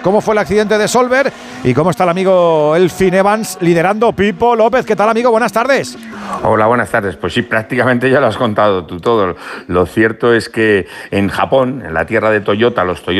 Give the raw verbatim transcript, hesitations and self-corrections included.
cómo fue el accidente de Solberg y cómo está el amigo Elfyn Evans liderando. Pipo López, ¿qué tal, amigo? Buenas tardes. Hola, buenas tardes. Pues sí, prácticamente ya lo has contado tú todo. Lo cierto es que en Japón, en la tierra de Toyota, los Toyota